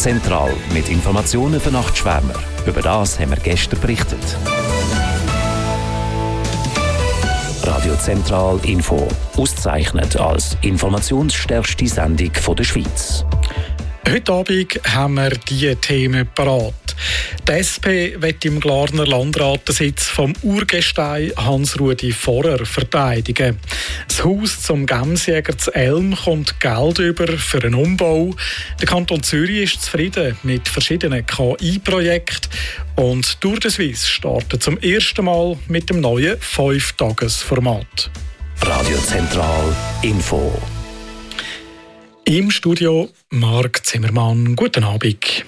Zentral mit Informationen für Nachtschwärmer. Über das haben wir gestern berichtet. Radio Zentral Info. Ausgezeichnet als informationsstärkste Sendung der Schweiz. Heute Abend haben wir diese Themen parat. Die SP wird im Glarner Landrat den Sitz vom Urgestein Hans-Rudi Vorer verteidigen. Das Haus zum Gemsjäger zu Elm kommt Geld über für einen Umbau. Der Kanton Zürich ist zufrieden mit verschiedenen KI-Projekten. Und Tour de Suisse startet zum ersten Mal mit dem neuen 5-Tages-Format. Radio Zentral Info. Im Studio Marc Zimmermann. Guten Abend.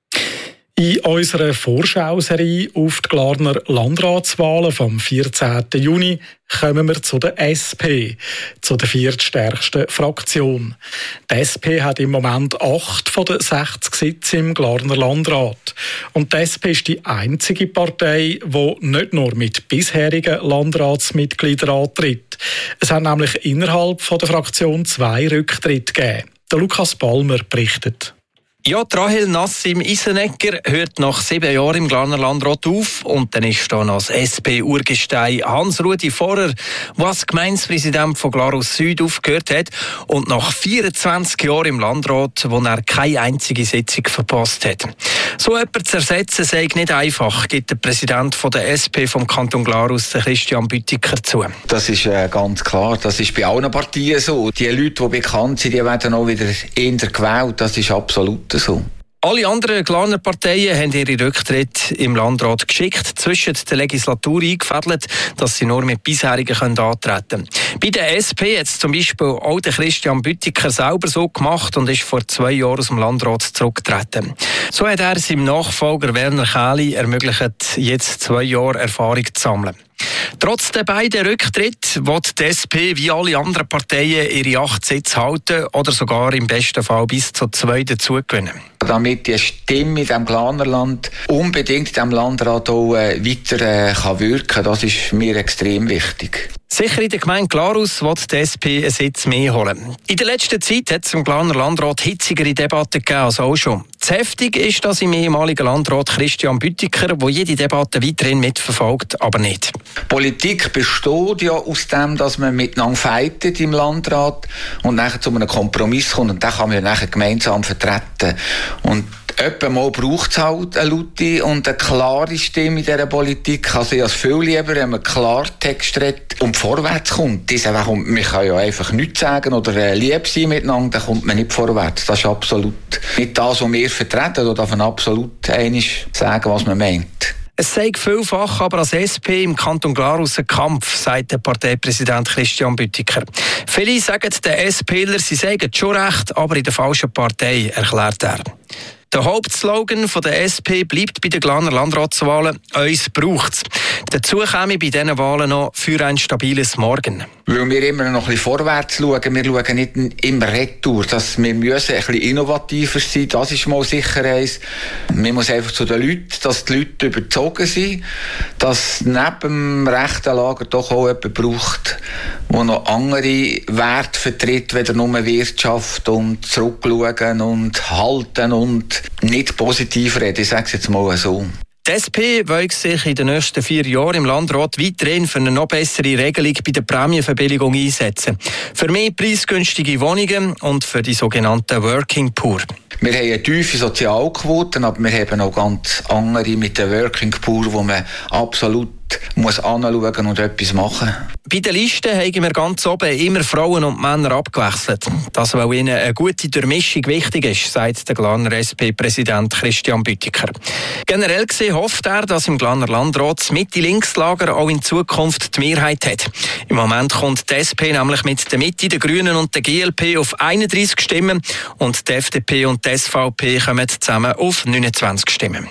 In unserer Vorschauserie auf die Glarner Landratswahlen vom 14. Juni kommen wir zu der SP, zu der viertstärksten Fraktion. Die SP hat im Moment 8 von den 60 Sitzen im Glarner Landrat. Und die SP ist die einzige Partei, die nicht nur mit bisherigen Landratsmitgliedern antritt. Es hat nämlich innerhalb der Fraktion 2 Rücktritte gegeben. Der Lukas Palmer berichtet. Ja, Rahel Nassim-Isenegger hört nach 7 Jahren im Glarner Landrat auf und dann ist da noch das SP-Urgestein Hans-Rudi Vorer, der als Gemeindepräsident von Glarus Süd aufgehört hat und nach 24 Jahren im Landrat, wo er keine einzige Sitzung verpasst hat. So jemanden zu ersetzen sei nicht einfach, gibt der Präsident der SP vom Kanton Glarus, Christian Büttiker, zu. Das ist ganz klar, das ist bei allen Partien so. Die Leute, die bekannt sind, die werden auch wieder eher gewählt, das ist absolut so. Alle anderen Glarner Parteien haben ihre Rücktritte im Landrat geschickt, zwischen der Legislatur eingefädelt, dass sie nur mit bisherigen antreten können. Bei der SP hat es zum Beispiel auch der Christian Büttiker selber so gemacht und ist vor 2 Jahren aus dem Landrat zurückgetreten. So hat er seinem Nachfolger Werner Kähli ermöglicht, jetzt 2 Jahre Erfahrung zu sammeln. Trotz der beiden Rücktritte will die SP wie alle anderen Parteien ihre 8 Sitze halten oder sogar im besten Fall bis zu 2 dazugewinnen. Damit die Stimme in diesem Glarnerland unbedingt in diesem Landrat auch weiter kann wirken, das ist mir extrem wichtig. Sicher in der Gemeinde Glarus will die SP einen Sitz mehr holen. In der letzten Zeit hat es im Glarner Landrat hitzigere Debatten gegeben als auch schon. Zu heftig ist das im ehemaligen Landrat Christian Büttiker, der jede Debatte weiterhin mitverfolgt, aber nicht. Politik besteht ja aus dem, dass man miteinander fightet im Landrat und nachher zu einem Kompromiss kommt und den kann man ja nachher gemeinsam vertreten. Und etwa mal braucht es halt eine laute und eine klare Stimme in dieser Politik. Also ich habe es viel lieber, wenn man Klartext redet und vorwärts kommt. Man kann ja einfach nichts sagen oder lieb sein miteinander, dann kommt man nicht vorwärts. Das ist absolut nicht das, was wir vertreten. Da darf man absolut einig sagen, was man meint. Es sei vielfach aber als SP im Kanton Glarus ein Kampf, sagt der Parteipräsident Christian Büttiker. Viele sagen, der SPler, sie sagen schon recht, aber in der falschen Partei, erklärt er. Der Hauptslogan der SP bleibt bei den Glarner Landratswahlen «Uns braucht's». Dazu käme bei diesen Wahlen noch «Für ein stabiles Morgen». Weil wir immer noch ein bisschen vorwärts schauen, wir schauen nicht immer retour. Wir müssen ein bisschen innovativer sein, das ist mal sicher eins. Man muss einfach zu den Leuten, dass die Leute überzogen sind, dass neben dem rechten Lager doch auch jemand braucht, der noch andere Werte vertritt, weder nur Wirtschaft und zurückschauen und halten und nicht positiv reden. Ich sage es jetzt mal so. Die SP will sich in den nächsten 4 Jahren im Landrat weiterhin für eine noch bessere Regelung bei der Prämienverbilligung einsetzen. Für mehr preisgünstige Wohnungen und für die sogenannten Working Poor. Wir haben eine tiefe Sozialquote, aber wir haben auch ganz andere mit den Working Poor, wo man absolut muss anschauen und etwas machen. Bei den Listen haben wir ganz oben immer Frauen und Männer abgewechselt. Das, weil ihnen eine gute Durchmischung wichtig ist, sagt der Glarner SP-Präsident Christian Büttiker. Generell gesehen hofft er, dass im Glarner Landrat das Mitte-Links-Lager auch in Zukunft die Mehrheit hat. Im Moment kommt die SP nämlich mit der Mitte, den Grünen und der GLP auf 31 Stimmen und die FDP und die SVP kommen zusammen auf 29 Stimmen.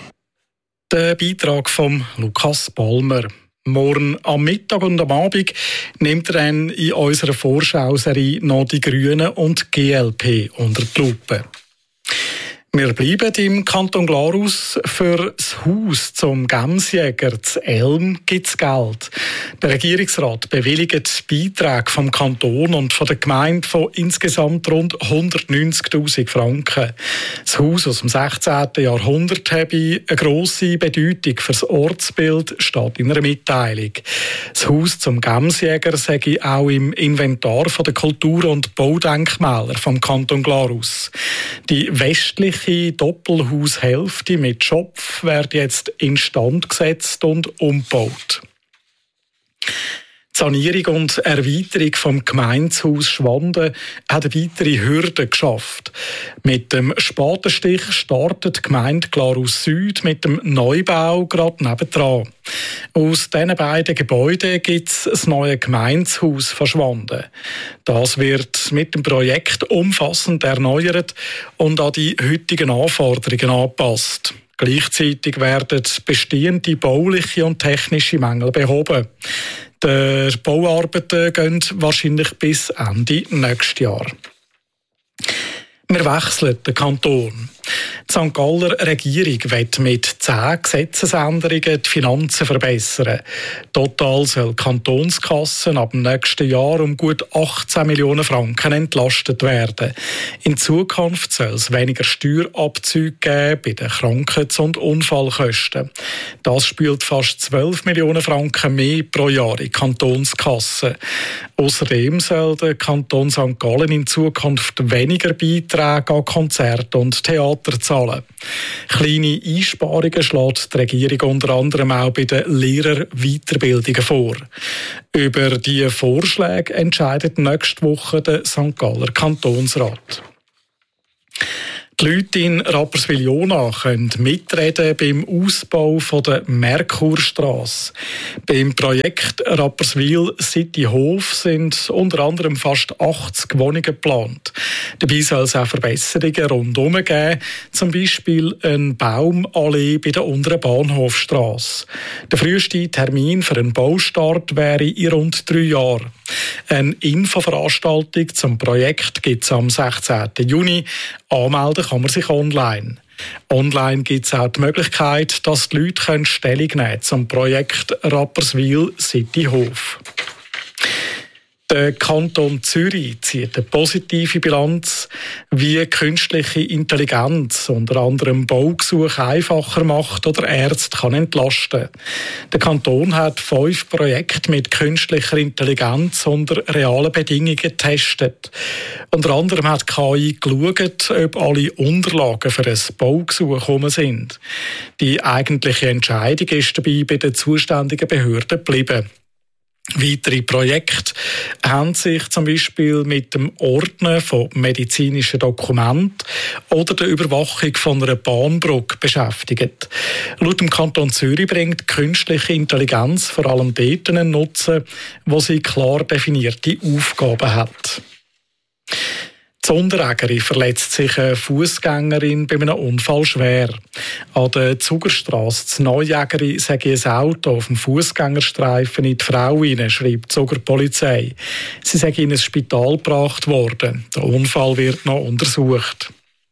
Der Beitrag von Lukas Palmer. Morgen am Mittag und am Abend nimmt er dann in unserer Vorschauserie noch die Grünen und die GLP unter die Lupe. Wir bleiben im Kanton Glarus. Für das Haus zum Gemsjäger zu Elm gibt es Geld. Der Regierungsrat bewilligt Beiträge vom Kanton und von der Gemeinde von insgesamt rund 190'000 Franken. Das Haus aus dem 16. Jahrhundert habe eine grosse Bedeutung für das Ortsbild, steht in einer Mitteilung. Das Haus zum Gemsjäger sei auch im Inventar von der Kultur- und Baudenkmäler vom Kanton Glarus. Die westliche Doppelhaushälfte mit Schopf wird jetzt instand gesetzt und umgebaut. Die Sanierung und Erweiterung vom Gemeindehaus Schwanden hat eine weitere Hürde geschafft. Mit dem Spatenstich startet die Gemeinde Glarus Süd mit dem Neubau gerade nebendran. Aus diesen beiden Gebäuden gibt es ein neues Gemeindehaus von Schwanden. Das wird mit dem Projekt umfassend erneuert und an die heutigen Anforderungen angepasst. Gleichzeitig werden bestehende bauliche und technische Mängel behoben. Die Bauarbeiten gehen wahrscheinlich bis Ende nächstes Jahr. Wir wechseln den Kanton. Die St. Galler Regierung will mit 10 Gesetzesänderungen die Finanzen verbessern. Total soll die Kantonskasse ab dem nächsten Jahr um gut 18 Millionen Franken entlastet werden. In Zukunft soll es weniger Steuerabzüge geben bei den Krankheits- und Unfallkosten. Das spült fast 12 Millionen Franken mehr pro Jahr in die Kantonskasse. Außerdem soll der Kanton St. Gallen in Zukunft weniger Beiträge an Konzerte und Theater zahlen. Kleine Einsparungen schlägt die Regierung unter anderem auch bei den Lehrerweiterbildungen vor. Über diese Vorschläge entscheidet nächste Woche der St. Galler Kantonsrat. Die Leute in Rapperswil-Jona können mitreden beim Ausbau der Merkurstrasse. Beim Projekt Rapperswil City Hof sind unter anderem fast 80 Wohnungen geplant. Dabei soll es auch Verbesserungen rundherum geben, zum Beispiel eine Baumallee bei der unteren Bahnhofstrasse. Der früheste Termin für einen Baustart wäre in rund 3 Jahren. Eine Infoveranstaltung zum Projekt gibt es am 16. Juni. Anmelden kann man sich online. Online gibt es auch die Möglichkeit, dass die Leute Stellung nehmen zum Projekt Rapperswil City Hof. Der Kanton Zürich zieht eine positive Bilanz, wie künstliche Intelligenz unter anderem Baugesuche einfacher macht oder Ärzte kann entlasten. Der Kanton hat 5 Projekte mit künstlicher Intelligenz unter realen Bedingungen getestet. Unter anderem hat KI geschaut, ob alle Unterlagen für ein Baugesuch herum sind. Die eigentliche Entscheidung ist dabei bei den zuständigen Behörden geblieben. Weitere Projekte haben sich zum Beispiel mit dem Ordnen von medizinischen Dokumenten oder der Überwachung von einer Bahnbrücke beschäftigt. Laut dem Kanton Zürich bringt künstliche Intelligenz vor allem dort einen Nutzen, wo sie klar definierte Aufgaben hat. In Unterägeri verletzt sich eine Fußgängerin bei einem Unfall schwer. An der Zugerstrasse in Neujägeri sei ein Auto auf dem Fußgängerstreifen in die Frau hinein, schreibt die Zuger Polizei. Sie sei in ein Spital gebracht worden. Der Unfall wird noch untersucht.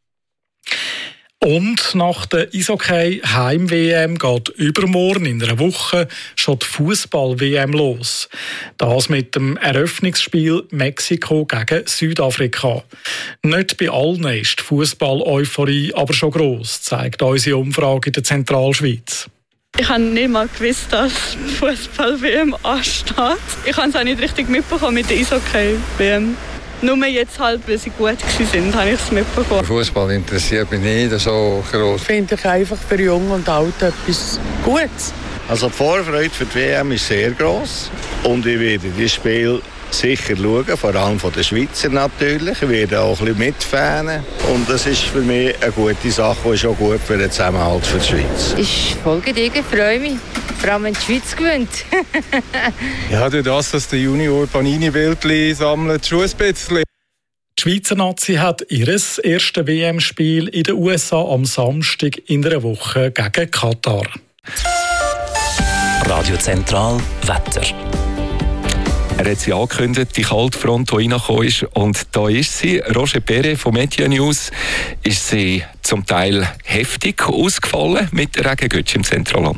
Und nach der Eishockey-Heim-WM geht übermorgen in einer Woche schon die Fußball-WM los. Das mit dem Eröffnungsspiel Mexiko gegen Südafrika. Nicht bei allen ist die Fußball-Euphorie aber schon gross, zeigt unsere Umfrage in der Zentralschweiz. Ich habe nicht mal gewusst, dass die Fußball-WM ansteht. Ich habe es auch nicht richtig mitbekommen mit der Eishockey-WM. Nur jetzt halt, weil sie gut waren, habe ich es mitbekommen. Fußball interessiert mich nicht so groß. Finde ich einfach für Jung und Alt etwas Gutes. Also die Vorfreude für die WM ist sehr gross. Und ich werde dieses Spiel sicher schauen, vor allem von den Schweizer natürlich. Ich werde auch ein bisschen mitfanen. Und das ist für mich eine gute Sache, die ist auch gut für den Zusammenhalt für die Schweiz. Ich folge dir, freue mich. Vor allem, wenn die Schweiz gewinnt. Ja, durch das, dass der Junior Panini-Bildchen sammelt, schon ein bisschen. Die Schweizer Nazi hat ihr erstes WM-Spiel in den USA am Samstag in einer Woche gegen Katar. Radio Zentral Wetter. Er hat sie angekündigt, die Kaltfront, die reingekommen ist. Und da ist sie. Roger Perret von Media News. Ist sie zum Teil heftig ausgefallen mit der Regengüte im Zentralland?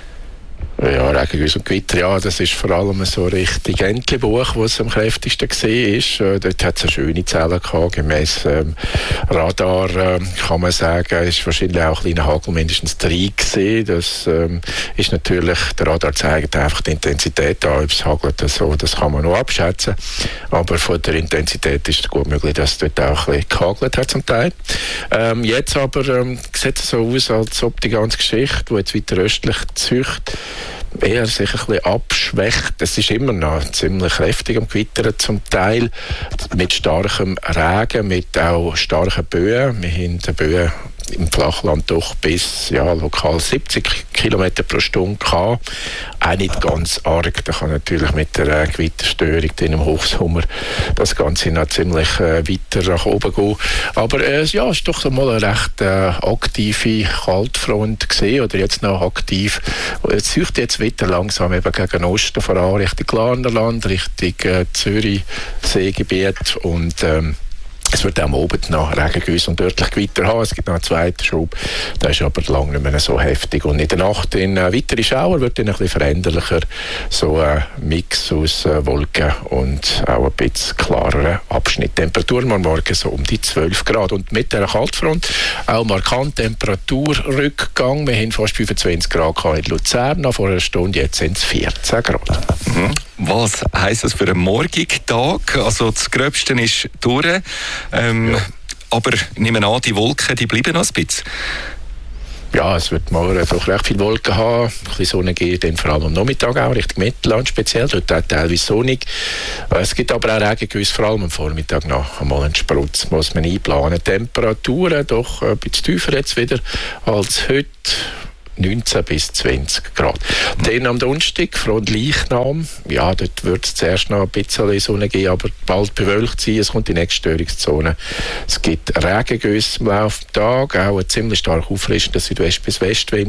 Ja, Regengüsse und Gewitter, ja, das ist vor allem so richtig Entlebuch, wo es am kräftigsten war. Dort hat es eine schöne Zelle gehabt, gemäss Radar, kann man sagen, ist wahrscheinlich auch ein kleiner Hagel mindestens 3 gewesen. Das ist natürlich, der Radar zeigt einfach die Intensität an, ob es hagelt oder so, das kann man noch abschätzen. Aber von der Intensität ist es gut möglich, dass es dort auch ein bisschen gehagelt hat zum Teil. Jetzt aber sieht es so aus, als ob die ganze Geschichte, die jetzt weiter östlich zücht, eher sich ein bisschen abschwächt. Es ist immer noch ziemlich kräftig am Gewittern zum Teil, mit starkem Regen, mit auch starken Böen. Wir haben die Böen im Flachland doch bis lokal 70 km pro Stunde gehabt. Auch nicht ganz arg. Da kann natürlich mit der Gewitterstörung im Hochsommer das Ganze noch ziemlich weiter nach oben gehen. Aber es ist doch so mal eine recht aktive Kaltfront gesehen oder jetzt noch aktiv. Es zieht jetzt wieder langsam eben gegen Osten voran, Richtung Glarnerland, Richtung Zürichseegebiet und es wird auch am Abend noch Regengüsse und örtlich Gewitter haben. Es gibt noch einen zweiten Schub. Der ist aber lange nicht mehr so heftig. Und in der Nacht in weitere Schauer wird dann ein bisschen veränderlicher. So ein Mix aus Wolken und auch ein bisschen klareren Abschnitt. Temperaturen am Morgen so um die 12 Grad. Und mit der Kaltfront auch markant Temperaturrückgang. Wir haben fast 25 Grad in Luzern. Nach vor einer Stunde jetzt sind es 14 Grad. Mhm. Was heisst das für einen morgigen Tag? Also das Gröbste ist durch. Aber ich nehme an, die Wolken die bleiben noch ein bisschen. Ja, es wird morgen doch recht viele Wolken haben. Ein bisschen Sonne geht dann vor allem am Nachmittag auch, Richtung Mittelland speziell. Dort auch teilweise sonnig. Es gibt aber auch Regengüsse, vor allem am Vormittag noch einmal einen Sprutz, muss man einplanen. Temperaturen doch ein bisschen tiefer jetzt wieder als heute. 19 bis 20 Grad. Dann am Donnerstag, Frontleichnam, ja, dort wird es zuerst noch ein bisschen Sonne geben, aber bald bewölkt sein, es kommt die nächste Störungszone. Es gibt Regengüsse im Laufe des Tages, auch ein ziemlich stark auffrischender Südwest- bis Westwind.